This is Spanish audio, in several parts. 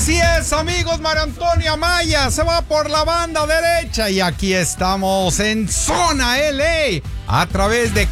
Así es, amigos, Mario Antonio Amaya se va por la banda derecha y aquí estamos en Zona LA a través de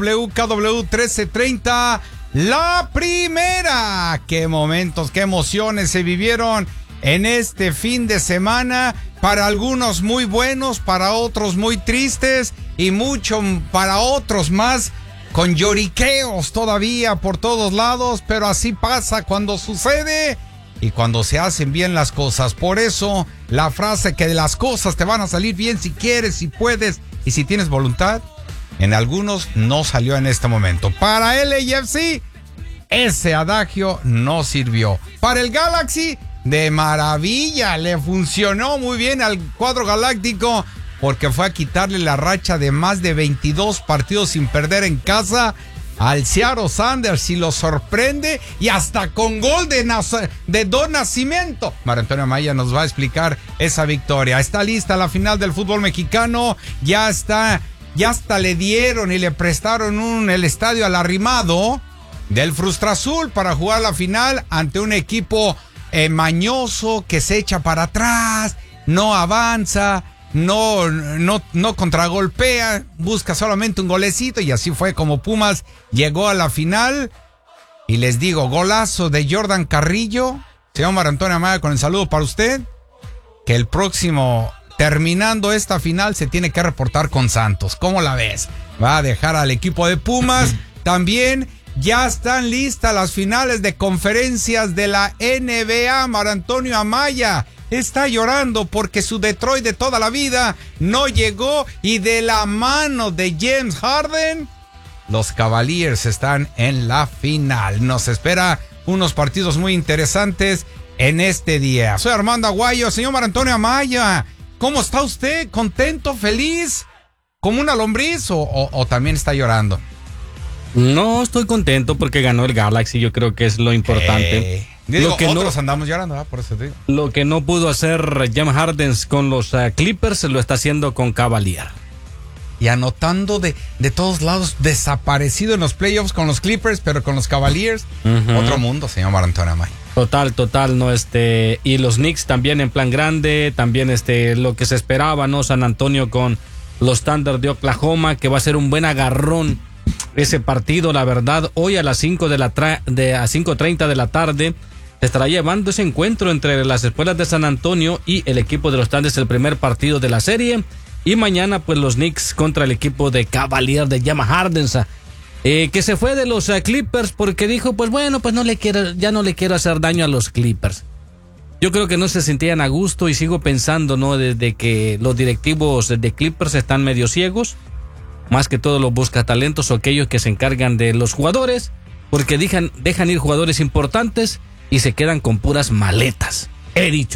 KW 1330, la primera. Qué momentos, qué emociones se vivieron en este fin de semana, para algunos muy buenos, para otros muy tristes y mucho para otros más con lloriqueos todavía por todos lados, pero así pasa cuando sucede y cuando se hacen bien las cosas. Por eso la frase que de las cosas te van a salir bien si quieres, si puedes y si tienes voluntad, en algunos no salió en este momento. Para LAFC, ese adagio no sirvió. Para el Galaxy, de maravilla, le funcionó muy bien al cuadro galáctico, porque fue a quitarle la racha de más de 22 partidos sin perder en casa al Seattle Sounders y lo sorprende, y hasta con gol de Don Nascimento. Mario Antonio Amaya nos va a explicar esa victoria. Está lista la final del fútbol mexicano, ya hasta le dieron y le prestaron el estadio al arrimado del Frustrazul para jugar la final ante un equipo mañoso que se echa para atrás, no avanza, no contragolpea, busca solamente un golecito, y así fue como Pumas llegó a la final. Y les digo, golazo de Jordan Carrillo. Señor Mario Antonio Amaya, con el saludo para usted, que el próximo, terminando esta final, se tiene que reportar con Santos. ¿Cómo la ves? Va a dejar al equipo de Pumas. También ya están listas las finales de conferencias de la NBA. Mario Antonio Amaya está llorando porque su Detroit de toda la vida no llegó, y de la mano de James Harden, los Cavaliers están en la final. Nos espera unos partidos muy interesantes en este día. Soy Armando Aguayo. Señor Mario Antonio Amaya, ¿cómo está usted? ¿Contento, feliz, como una lombriz, o también está llorando? No, estoy contento porque ganó el Galaxy. Yo creo que es lo importante. Lo que otros andamos llorando, ¿verdad? Por eso te digo. Lo que no pudo hacer James Harden con los Clippers, lo está haciendo con Cavalier. Y anotando de todos lados, desaparecido en los playoffs con los Clippers, pero con los Cavaliers, otro mundo, señor Mario Antonio Amaya. Total, ¿no? Y los Knicks también en plan grande, también lo que se esperaba, ¿no? San Antonio con los Thunder de Oklahoma, que va a ser un buen agarrón ese partido, la verdad. Hoy a las 5:30 de la tarde se estará llevando ese encuentro entre las escuelas de San Antonio y el equipo de los Thunder, el primer partido de la serie. Y mañana, pues, los Knicks contra el equipo de Cavalier de James Harden, que se fue de los Clippers porque dijo, pues bueno, pues ya no le quiero hacer daño a los Clippers. Yo creo que no se sentían a gusto, y sigo pensando, ¿no?, desde que los directivos de Clippers están medio ciegos, más que todos los buscatalentos o aquellos que se encargan de los jugadores, porque dejan ir jugadores importantes y se quedan con puras maletas. He dicho.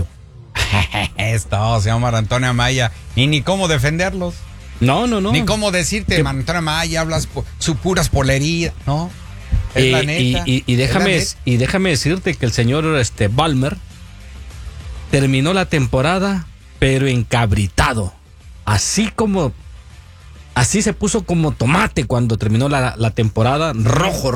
Esto, señor Mario Antonio Amaya, ni cómo defenderlos. No. Ni cómo decirte, Mario Antonio Amaya, hablas su puras polerías, ¿no? Es la neta. Y déjame decirte que el señor Ballmer terminó la temporada, pero encabritado. Así se puso como tomate cuando terminó la temporada. Rojo.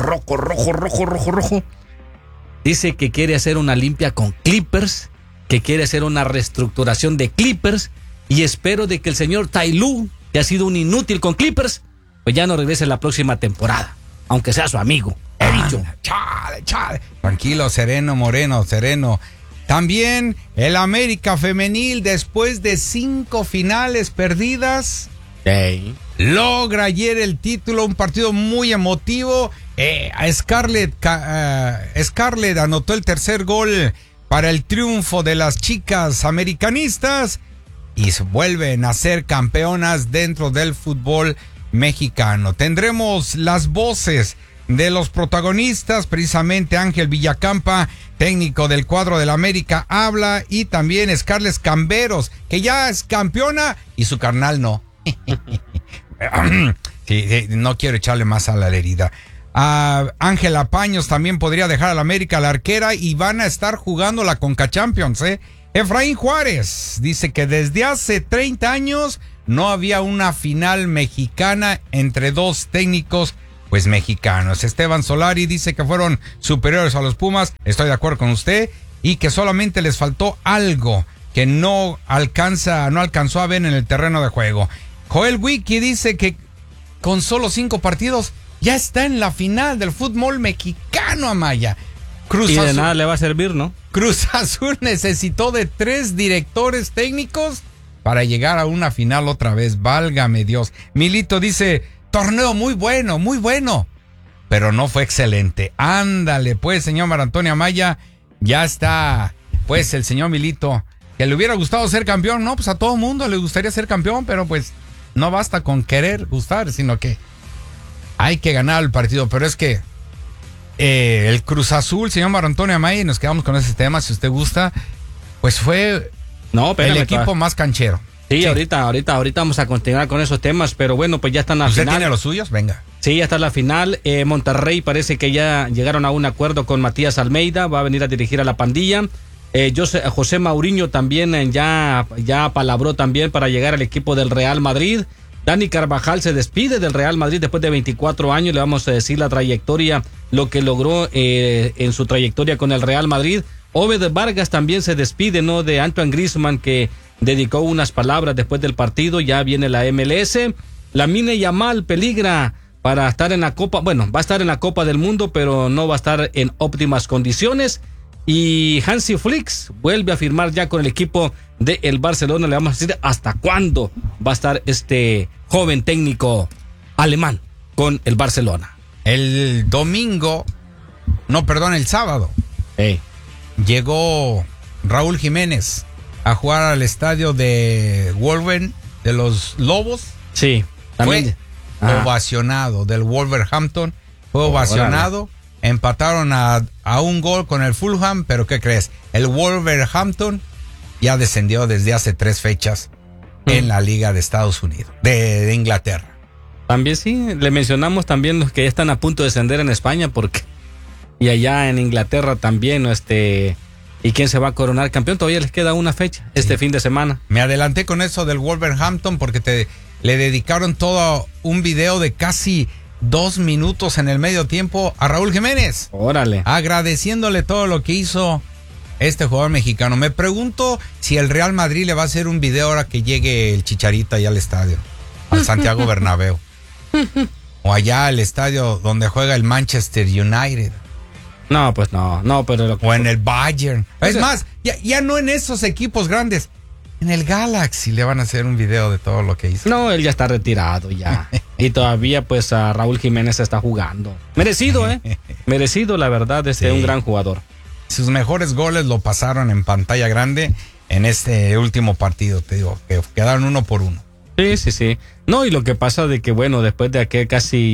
Dice que quiere hacer una limpia con Clippers, que quiere hacer una reestructuración de Clippers, y espero de que el señor Ty Lue, que ha sido un inútil con Clippers, pues ya no regrese la próxima temporada, aunque sea su amigo. He dicho. Chale. Tranquilo, sereno, Moreno, sereno. También el América femenil, después de 5 finales perdidas, logra ayer el título, un partido muy emotivo. Scarlett anotó el tercer gol para el triunfo de las chicas americanistas y vuelven a ser campeonas dentro del fútbol mexicano. Tendremos las voces de los protagonistas, precisamente Ángel Villacampa, técnico del cuadro del América, habla, y también Scarlett Camberos, que ya es campeona y su carnal no. Sí, no quiero echarle más a la herida. Ángela Paños también podría dejar al América, la arquera, y van a estar jugando la Conca Champions. Efraín Juárez dice que desde hace 30 años no había una final mexicana entre dos técnicos mexicanos. Esteban Solari dice que fueron superiores a los Pumas. Estoy de acuerdo con usted. y que solamente les faltó algo que no alcanzó a ver en el terreno de juego. Joel Wiki dice que con solo 5 partidos ya está en la final del fútbol mexicano, Amaya. Y de nada le va a servir, ¿no? Cruz Azul necesitó de 3 directores técnicos para llegar a una final otra vez. Válgame Dios. Milito dice, torneo muy bueno, pero no fue excelente. Ándale, pues, señor Marantonio Amaya, ya está, pues, el señor Milito. Que le hubiera gustado ser campeón, no, pues a todo mundo le gustaría ser campeón, pero pues no basta con querer gustar, sino que hay que ganar el partido. Pero es que el Cruz Azul, señor Marantonio Amaya, y nos quedamos con ese tema, si usted gusta, pues fue el equipo más canchero. Sí, ahorita vamos a continuar con esos temas, pero bueno, pues ya están la final. ¿Usted tiene los suyos? Venga. Sí, ya está la final. Monterrey parece que ya llegaron a un acuerdo con Matías Almeida, va a venir a dirigir a la pandilla. José Mourinho también ya palabró también para llegar al equipo del Real Madrid. Dani Carvajal se despide del Real Madrid después de 24 años. Le vamos a decir la trayectoria, lo que logró en su trayectoria con el Real Madrid. Obed Vargas también se despide, ¿no? De Antoine Griezmann, que dedicó unas palabras después del partido. Ya viene la MLS. Lamine Yamal peligra para estar en la Copa. Bueno, va a estar en la Copa del Mundo, pero no va a estar en óptimas condiciones. Y Hansi Flick vuelve a firmar ya con el equipo del Barcelona. Le vamos a decir hasta cuándo va a estar este joven técnico alemán con el Barcelona. El sábado. Llegó Raúl Jiménez a jugar al estadio de Wolverhampton, de los Lobos. Sí, también. Fue ovacionado del Wolverhampton. Fue ovacionado. Empataron a un gol con el Fulham, pero ¿qué crees? El Wolverhampton ya descendió desde hace 3 fechas en la Liga de Estados Unidos, de Inglaterra. También sí, le mencionamos también los que ya están a punto de descender en España, porque y allá en Inglaterra también, ¿y quién se va a coronar campeón? Todavía les queda una fecha, este fin de semana. Me adelanté con eso del Wolverhampton porque le dedicaron todo un video de casi 2 minutos en el medio tiempo a Raúl Jiménez. Órale. Agradeciéndole todo lo que hizo este jugador mexicano. Me pregunto si el Real Madrid le va a hacer un video ahora que llegue el Chicharito allá al estadio, al Santiago Bernabéu. O allá al estadio donde juega el Manchester United. No, pues no, pero... O en el Bayern. Es más, ya no en esos equipos grandes. En el Galaxy le van a hacer un video de todo lo que hizo. No, él ya está retirado ya. Y todavía pues a Raúl Jiménez está jugando. Merecido, Merecido, la verdad, un gran jugador. Sus mejores goles lo pasaron en pantalla grande en este último partido, te digo, que quedaron 1-1. Sí. No, y lo que pasa de que, bueno, después de que casi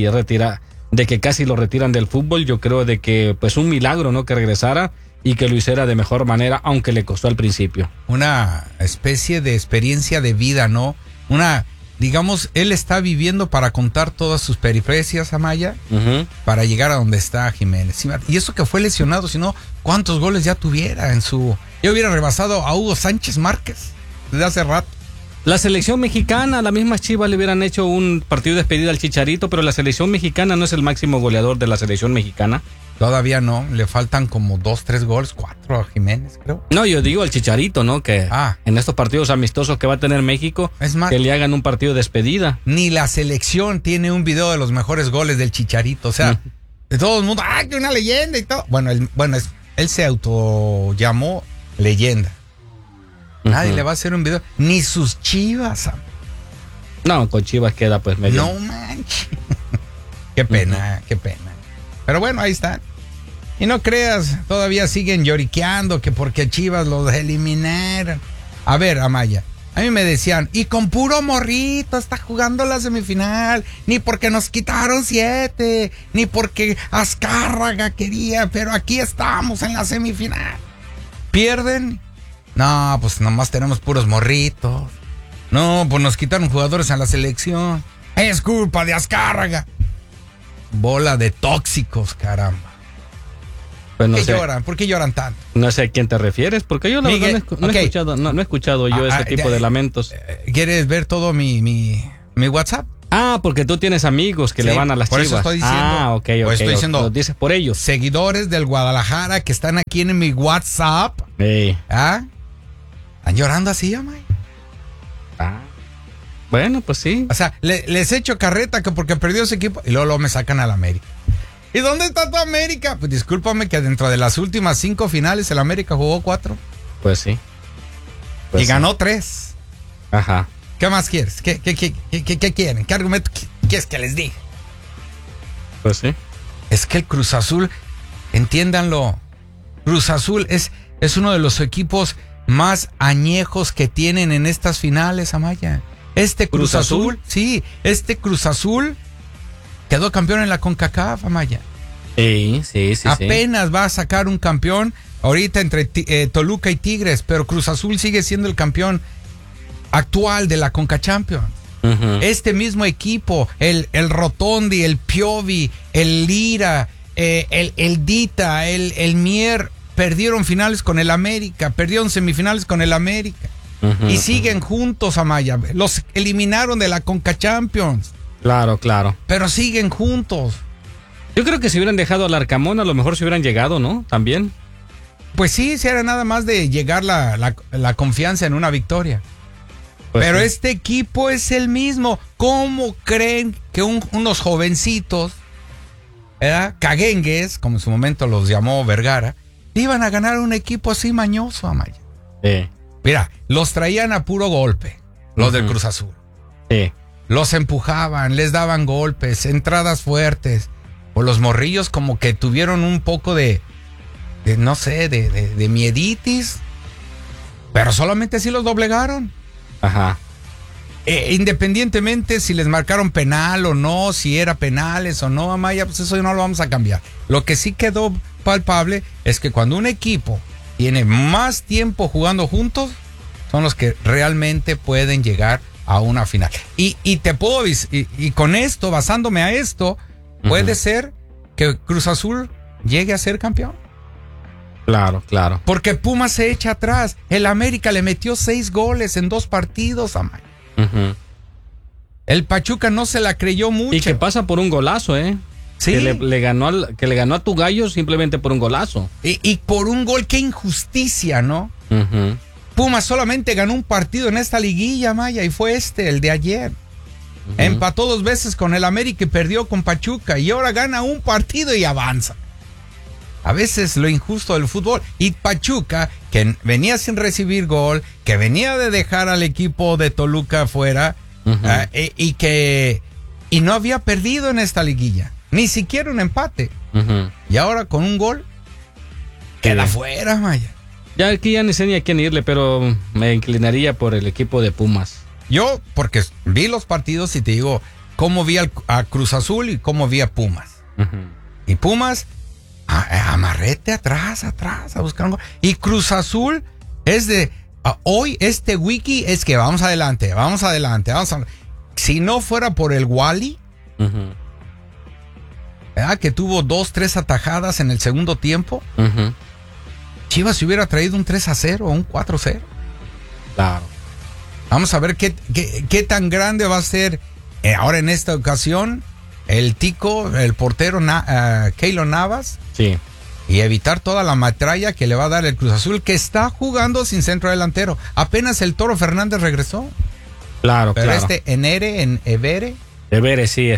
lo retiran del fútbol, yo creo de que pues un milagro, ¿no? Que regresara y que lo hiciera de mejor manera, aunque le costó al principio. Una especie de experiencia de vida, ¿no? Digamos, él está viviendo para contar todas sus peripecias, Amaya, para llegar a donde está Jiménez. Y eso que fue lesionado, si no, ¿cuántos goles ya tuviera en su... Yo hubiera rebasado a Hugo Sánchez Márquez desde hace rato. La selección mexicana, las mismas Chivas le hubieran hecho un partido de despedida al Chicharito, pero la selección mexicana no es el máximo goleador de la selección mexicana. Todavía no, le faltan como 2-3 goles, 4 a Jiménez, creo. No, yo digo al Chicharito, ¿no? Que en estos partidos amistosos que va a tener México, es más, que le hagan un partido de despedida. Ni la selección tiene un video de los mejores goles del Chicharito, o sea, de todo el mundo, que una leyenda y todo. Bueno, él se autollamó leyenda. Nadie le va a hacer un video, ni sus Chivas. No, con Chivas queda pues medio. No manches. Qué pena, qué pena. Pero bueno, ahí están. Y no creas, todavía siguen lloriqueando que porque Chivas los eliminaron. A ver, Amaya, a mí me decían, y con puro morrito está jugando la semifinal, ni porque nos quitaron 7, ni porque Azcárraga quería, pero aquí estamos en la semifinal. ¿Pierden? No, pues nomás tenemos puros morritos. No, pues nos quitaron jugadores a la selección. Es culpa de Azcárraga. Bola de tóxicos, caramba. Pues no ¿Qué sé. lloran? ¿Por qué lloran tanto? No sé a quién te refieres, porque yo la verdad no he escuchado yo ese tipo de lamentos. ¿Quieres ver todo mi WhatsApp? Porque tú tienes amigos que le van a las por Chivas. Eso estoy diciendo, ok. Estoy diciendo, lo dices por ellos. Seguidores del Guadalajara que están aquí en mi WhatsApp. Están llorando así, Amaya. Bueno, pues sí. O sea, les echo carreta que porque perdió ese equipo y luego me sacan a la América. ¿Y dónde está tu América? Pues discúlpame que dentro de las últimas 5 finales el América jugó 4. Pues sí. Y ganó 3. Ajá. ¿Qué más quieres? ¿Qué quieren? ¿Qué argumento quieres que les diga? Pues sí. Es que el Cruz Azul, entiéndanlo, Cruz Azul es uno de los equipos más añejos que tienen en estas finales, Amaya. Este Cruz Azul, sí, Cruz Azul quedó campeón en la CONCACAF, Amaya. Sí. Apenas va a sacar un campeón ahorita entre Toluca y Tigres, pero Cruz Azul sigue siendo el campeón actual de la Conca Champions. Uh-huh. Este mismo equipo, el Rotondi, el Piovi, el Lira, el Dita, el Mier, perdieron finales con el América, perdieron semifinales con el América. Uh-huh, y siguen juntos, Amaya. Los eliminaron de la Conca Champions. Claro. Pero siguen juntos. Yo creo que si hubieran dejado al Arcamón, a lo mejor se hubieran llegado, ¿no? También. Pues sí, si era nada más de llegar la confianza en una victoria. Pues pero sí. este equipo es el mismo. ¿Cómo creen que unos jovencitos, caguengues, como en su momento los llamó Vergara, iban a ganar un equipo así mañoso, Amaya? Sí. Mira, los traían a puro golpe, los del Cruz Azul. Sí. Los empujaban, les daban golpes, entradas fuertes. O los morrillos como que tuvieron un poco de no sé, de mieditis. Pero solamente así los doblegaron. Ajá. Independientemente si les marcaron penal o no, si era penales o no, Amaya, pues eso no lo vamos a cambiar. Lo que sí quedó palpable es que cuando un equipo tiene más tiempo jugando juntos, son los que realmente pueden llegar a una final. Y te puedo y con esto, basándome a esto, puede ser que Cruz Azul llegue a ser campeón. Claro. Porque Pumas se echa atrás. El América le metió 6 goles en 2 partidos, Amaya. Uh-huh. El Pachuca no se la creyó mucho. Y que pasa por un golazo, ¿eh? Sí. Que le ganó a tu gallo simplemente por un golazo. Y por un gol, qué injusticia, ¿no? Uh-huh. Pumas solamente ganó un partido en esta liguilla, Maya, y fue el de ayer. Uh-huh. Empató 2 veces con el América y perdió con Pachuca. Y ahora gana un partido y avanza. A veces lo injusto del fútbol. Y Pachuca, que venía sin recibir gol, que venía de dejar al equipo de Toluca fuera, uh-huh. y no había perdido en esta liguilla. Ni siquiera un empate. Uh-huh. Y ahora con un gol, queda fuera, Maya. Ya aquí ya ni sé ni a quién irle, pero me inclinaría por el equipo de Pumas. Yo, porque vi los partidos y te digo cómo vi a Cruz Azul y cómo vi a Pumas. Uh-huh. Y Pumas, amarrete atrás, a buscar un gol. Y Cruz Azul es de, hoy este wiki es que vamos adelante. Si no fuera por el Wally, uh-huh. Que tuvo 2-3 atajadas en el segundo tiempo, uh-huh. Chivas se hubiera traído un 3-0 o un 4-0. Claro. Vamos a ver qué tan grande va a ser ahora en esta ocasión el tico, el portero Keylor Navas. Sí. Y evitar toda la metralla que le va a dar el Cruz Azul, que está jugando sin centro delantero. Apenas el Toro Fernández regresó. Claro, pero claro. Evere. Evere, sí.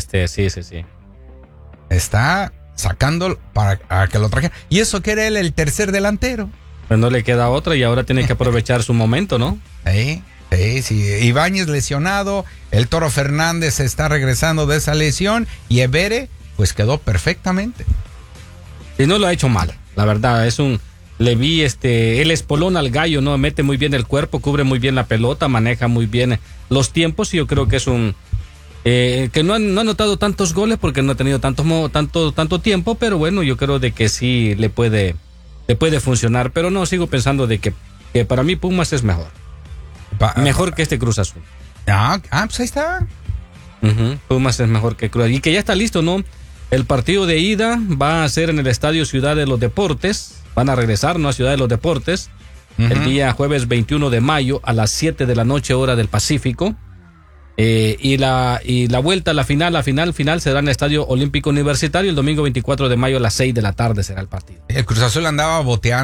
Está sacando para que lo trajera. Y eso que era él el tercer delantero. Pues no le queda otra y ahora tiene que aprovechar su momento, ¿no? Sí. Ibáñez lesionado, el Toro Fernández está regresando de esa lesión y Evere pues quedó perfectamente. Y no lo ha hecho mal, la verdad, le vi él espolona al gallo, ¿no? Mete muy bien el cuerpo, cubre muy bien la pelota, maneja muy bien los tiempos y yo creo que es que no ha anotado tantos goles porque no ha tenido tanto tiempo, pero bueno, yo creo de que sí le puede funcionar, pero no, sigo pensando de que para mí Pumas es mejor. Mejor que este Cruz Azul. Pues ahí está. Uh-huh. Pumas es mejor que Cruz Azul. Y que ya está listo, ¿no? El partido de ida va a ser en el Estadio Ciudad de los Deportes. Van a regresar, ¿no? A Ciudad de los Deportes. Uh-huh. El día jueves 21 de mayo a las 7 de la noche, hora del Pacífico. Y la vuelta, la final será en el Estadio Olímpico Universitario el domingo 24 de mayo a las 6 de la tarde será el partido. El Cruz Azul andaba boteando